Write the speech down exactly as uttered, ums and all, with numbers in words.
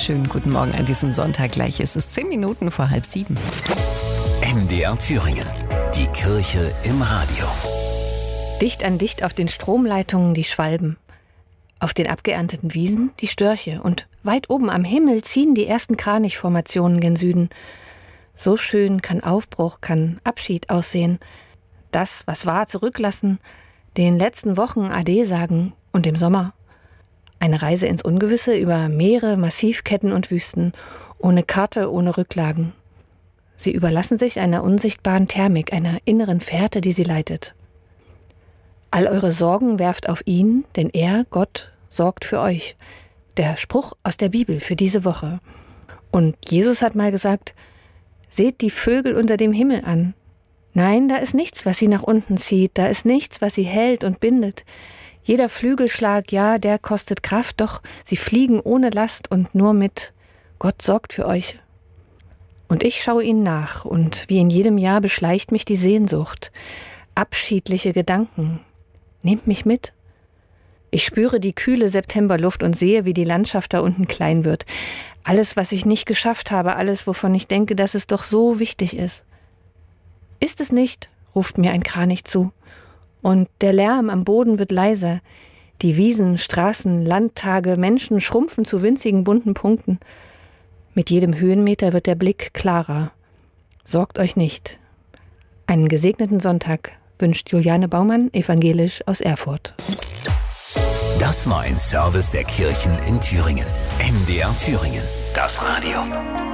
schönen guten Morgen an diesem Sonntag. Gleich ist es zehn Minuten vor halb sieben. M D R Thüringen, die Kirche im Radio. Dicht an dicht auf den Stromleitungen die Schwalben, auf den abgeernteten Wiesen die Störche und weit oben am Himmel ziehen die ersten Kranichformationen gen Süden. So schön kann Aufbruch, kann Abschied aussehen. Das, was war, zurücklassen, den letzten Wochen Ade sagen und im Sommer. Eine Reise ins Ungewisse über Meere, Massivketten und Wüsten, ohne Karte, ohne Rücklagen. Sie überlassen sich einer unsichtbaren Thermik, einer inneren Fährte, die sie leitet. All eure Sorgen werft auf ihn, denn er, Gott, sorgt für euch. Der Spruch aus der Bibel für diese Woche. Und Jesus hat mal gesagt, seht die Vögel unter dem Himmel an. Nein, da ist nichts, was sie nach unten zieht, da ist nichts, was sie hält und bindet. Jeder Flügelschlag, ja, der kostet Kraft, doch sie fliegen ohne Last und nur mit. Gott sorgt für euch. Und ich schaue ihnen nach, und wie in jedem Jahr beschleicht mich die Sehnsucht. Abschiedliche Gedanken. Nehmt mich mit. Ich spüre die kühle Septemberluft und sehe, wie die Landschaft da unten klein wird. Alles, was ich nicht geschafft habe, alles, wovon ich denke, dass es doch so wichtig ist. Ist es nicht, ruft mir ein Kranich zu. Und der Lärm am Boden wird leiser. Die Wiesen, Straßen, Landtage, Menschen schrumpfen zu winzigen bunten Punkten. Mit jedem Höhenmeter wird der Blick klarer. Sorgt euch nicht. Einen gesegneten Sonntag wünscht Juliane Baumann, evangelisch aus Erfurt. Das war ein Service der Kirchen in Thüringen. M D R Thüringen, das Radio.